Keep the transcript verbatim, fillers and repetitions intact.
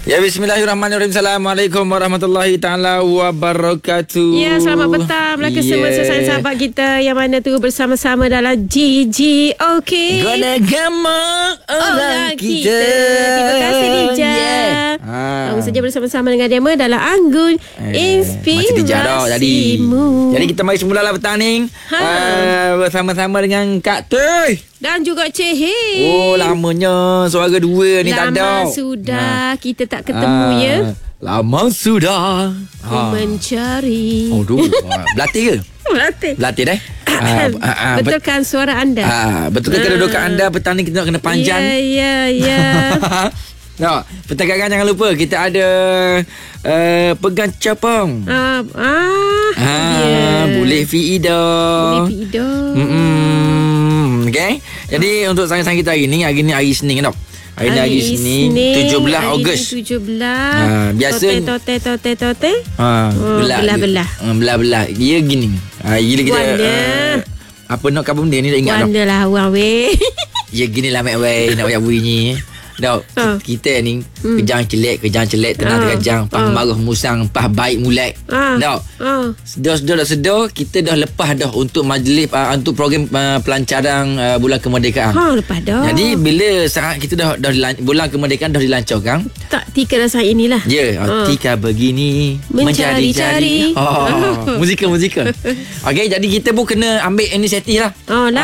Ya, bismillahirrahmanirrahim. Assalamualaikum warahmatullahi taala wabarakatuh. Ya, selamat petang Melaka yeah. semua sesama sahabat kita yang mana tu bersama-sama dalam G G OK. Guna gamak orang kita. Terima kasih Dija. Yeah. Ha. Baru saja bersama-sama dengan Dema dalam Anggun eh, Inspirasimu. Macam tijarah tadi. Jadi kita mari semula lah petang ni. Ha. Uh, bersama-sama dengan Kak Tuy. Dan juga Cehid. Oh, lamanya suara dua ni tak ada. Lama sudah ha. kita tak ketemu Ah, ya. Lama sudah ha. mencari. Oh, tu. Berlatih ke? Berlatih. Berlatih dah. Ah, ah, ah, Betulkan suara anda. Ah, betul ke kedudukan anda petang ni kita nak kena panjang? Ya, ya, ya. No, pertengahkan jangan lupa kita ada uh, pegang capang. Ah, ah, Ah, yeah. boleh Fiida. Boleh Fiida. Hmm, okey. Jadi untuk sangat-sangat kita hari ni, hari ni hari Senin tau. Hari ni hari Senin, tujuh belas Ogos. tujuh belas. Ha, biasa tote tote tote. Ha, oh, belah-belah. Ha, belah-belah. Dia gini. Ha, gila kita. Uh, apa nak kabar benda ni tak ingat dah. Wanda lah orang weh. Ya gini lah mek weh nak buat bunyi. Dah uh. kita ni hmm. kejang celek, kejang celek, tenang uh. terkejang, pah uh. maruh musang, pah baik mulai. Uh. Dah. Uh. Sedar-sedar dah sedar kita dah lepas dah untuk majlis uh, untuk program uh, pelancaran uh, bulan kemerdekaan. Ha, lepas dah. Jadi bila saat kita dah dah dilan- bulan kemerdekaan dah dilancarkan. Tak tika dah saat inilah. Ya, yeah, uh. tika begini mencari-cari. Oh, musikal musikal. Okey, jadi kita pun kena ambil inisiatif lah. Oh, lah.